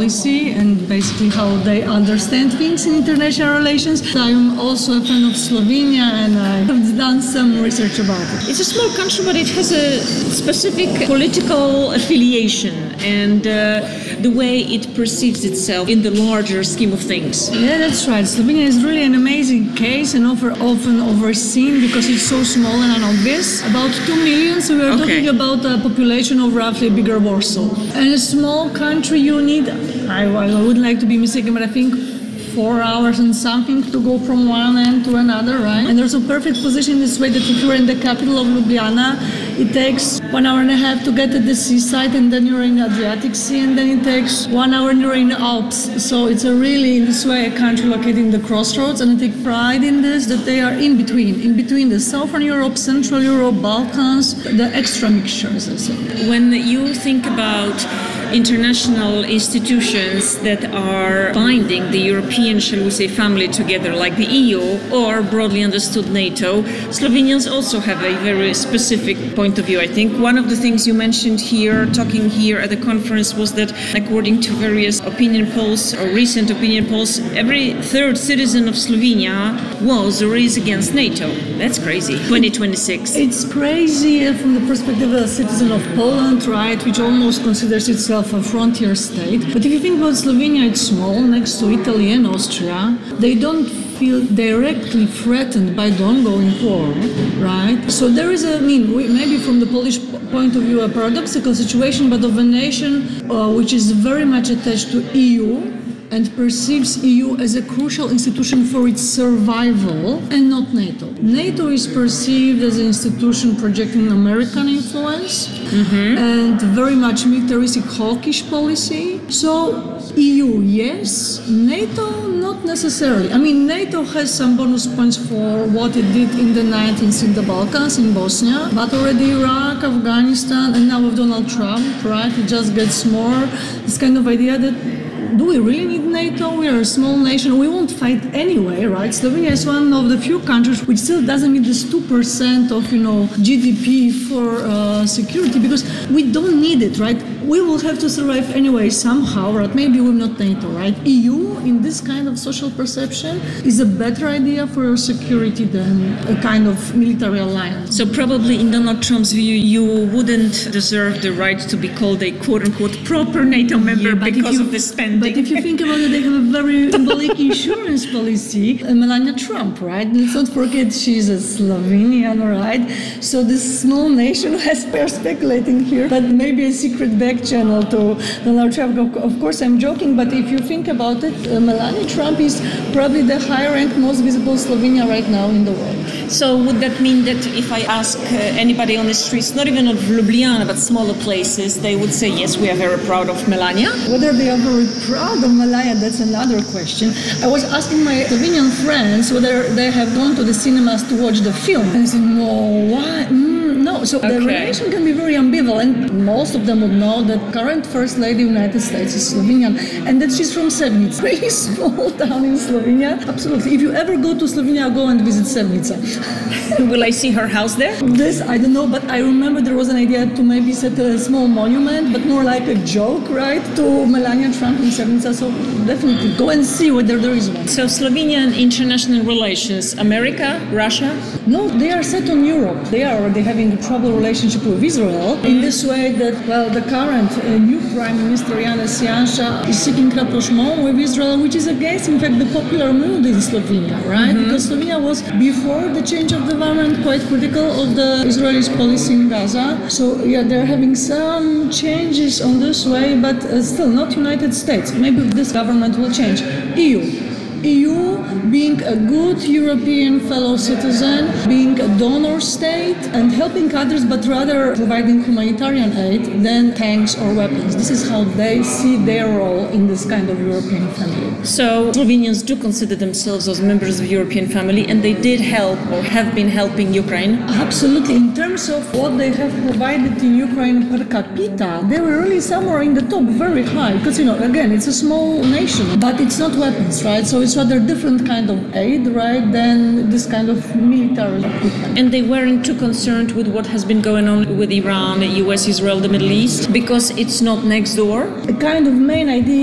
policy and basically how they understand things in international relations. I'm also a fan of Slovenia and I have done some research about it. It's a small country, but it has a specific political affiliation and the way it perceives itself in the larger scheme of things. Yeah, that's right. Slovenia is really an amazing case and often overseen because it's so small and unobvious. About 2 million, so we are talking about a population of roughly bigger Warsaw. And a small country, you need, I wouldn't like to be mistaken, but I think 4 hours and something to go from one end to another, right? And there's a perfect position this way that if you're in the capital of Ljubljana, it takes 1 hour and a half to get to the seaside, and then you're in the Adriatic Sea, and then it takes 1 hour and you're in the Alps. So it's a really, in this way, a country located in the crossroads, and I take pride in this, that they are in between the Southern Europe, Central Europe, Balkans, the extra mixtures, I say. When you think about international institutions that are binding the European, shall we say, family together, like the EU or broadly understood NATO, Slovenians also have a very specific point of view. I think one of the things you mentioned here, talking here at the conference, was that according to various opinion polls or recent opinion polls, every third citizen of Slovenia was or is against NATO. That's crazy. 2026. It's crazy from the perspective of a citizen of Poland, right, which almost considers itself a frontier state. But if you think about Slovenia, it's small, next to Italy and Austria. They don't feel directly threatened by the ongoing war, right? So there is maybe from the Polish point of view, a paradoxical situation, but of a nation which is very much attached to EU and perceives EU as a crucial institution for its survival and not NATO. NATO is perceived as an institution projecting American influence and very much militaristic hawkish policy. So EU, yes. NATO, not necessarily. I mean, NATO has some bonus points for what it did in the 90s in the Balkans, in Bosnia, but already Iraq, Afghanistan, and now with Donald Trump, right, it just gets more this kind of idea that do we really need NATO? We are a small nation. We won't fight anyway, right? Slovenia is one of the few countries which still doesn't meet this 2% of, GDP for security because we don't need it, right? We will have to survive anyway somehow, right? Maybe we're not NATO, right? EU, in this kind of social perception, is a better idea for your security than a kind of military alliance. So probably in Donald Trump's view, you wouldn't deserve the right to be called a quote-unquote proper NATO member because of the spending. But if you think about it, they have a very symbolic insurance policy. Melania Trump, right? Let's not forget she's a Slovenian, right? So this small nation we're speculating here, but maybe a secret back channel to Donald Trump. Of course, I'm joking, but if you think about it, Melania Trump is probably the high-ranked, most visible Slovenia right now in the world. So would that mean that if I ask anybody on the streets, not even of Ljubljana, but smaller places, they would say, yes, we are very proud of Melania? Whether they are very proud of Melania, that's another question. I was asking my Slovenian friends whether they have gone to the cinemas to watch the film. And they said, no, why? No. So the relation can be very ambivalent. Most of them would know that current First Lady of the United States is Slovenian and that she's from Sevnica. Really small town in Slovenia. Absolutely. If you ever go to Slovenia, go and visit Sevnica. Will I see her house there? This, I don't know, but I remember there was an idea to maybe set a small monument, but more like a joke, right, to Melania Trump in Sevnica. So definitely go and see whether there is one. So Slovenian international relations, America, Russia? No, they are set on Europe. They are already having a troubled relationship with Israel in this way that, well, the current new Prime Minister, Janez Janša, is seeking rapprochement with Israel, which is against, in fact, the popular mood in Slovenia, right? Because Slovenia was, before the change of the government, quite critical of the Israelis' policy in Gaza. So, yeah, they're having some changes on this way, but still not United States. Maybe this government will change. EU being a good European fellow citizen, being a donor state and helping others, but rather providing humanitarian aid than tanks or weapons. This is how they see their role in this kind of European family. So Slovenians do consider themselves as members of the European family, and they did help or have been helping Ukraine? Absolutely. In terms of what they have provided in Ukraine per capita, they were really somewhere in the top, very high. Because, again, it's a small nation, but it's not weapons, right? So it's rather different kind of aid, right, than this kind of military equipment. And they weren't too concerned with what has been going on with Iran, the US, Israel, the Middle East, because it's not next door? The kind of main idea